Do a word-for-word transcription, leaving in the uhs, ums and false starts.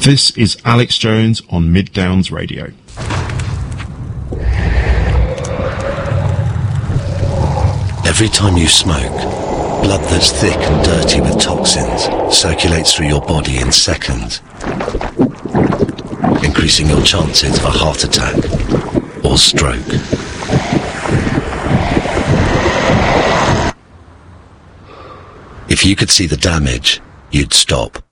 This is Alex Jones on Mid Downs Radio. Every time you smoke, blood that's thick and dirty with toxins circulates through your body in seconds, increasing your chances of a heart attack or stroke. If you could see the damage, you'd stop.